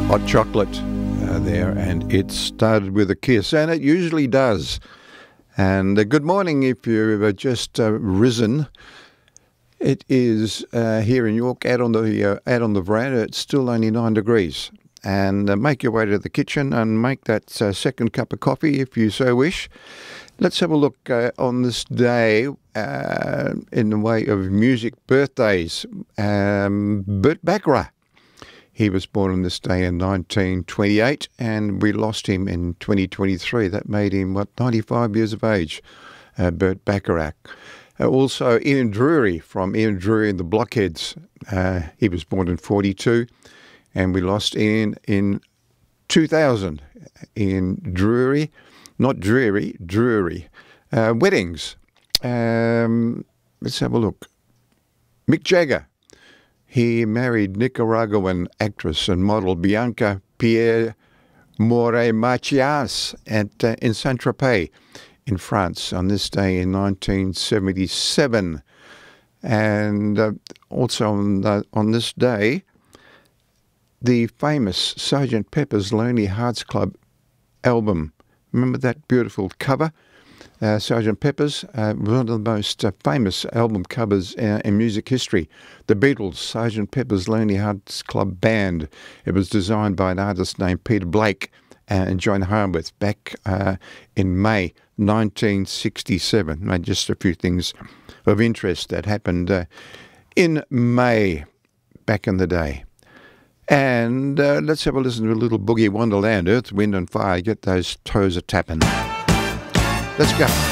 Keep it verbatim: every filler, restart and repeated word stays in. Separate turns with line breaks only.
Hot Chocolate uh, there, and it started with a kiss, and it usually does. And uh, good morning if you've uh, just uh, risen. It is uh, here in York, out on the uh, out on the veranda. It's still only nine degrees. And uh, make your way to the kitchen and make that uh, second cup of coffee if you so wish. Let's have a look uh, on this day uh, in the way of music birthdays. Um, Burt Bacharach. He was born on this day in nineteen twenty-eight, and we lost him in twenty twenty-three. That made him, what, ninety-five years of age, uh, Burt Bacharach. Uh, also, Ian Drury from Ian Drury and the Blockheads. Uh, he was born in forty-two, and we lost Ian in two thousand. Ian Drury, not Dreary, Drury. Uh, weddings. Um, let's have a look. Mick Jagger. He married Nicaraguan actress and model Bianca Pierre More Machias at uh, in Saint-Tropez in France on this day in nineteen seventy-seven. And uh, also on, the, on this day, the famous Sergeant Pepper's Lonely Hearts Club album. Remember that beautiful cover? Uh, Sergeant Pepper's, uh, one of the most uh, famous album covers uh, in music history. The Beatles, Sergeant Pepper's Lonely Hearts Club Band. It was designed by an artist named Peter Blake and John Harworth back uh, in May nineteen sixty-seven. And just a few things of interest that happened uh, in May back in the day. And uh, let's have a listen to a little Boogie Wonderland, Earth, Wind and Fire. Get those toes a-tapping. Let's go.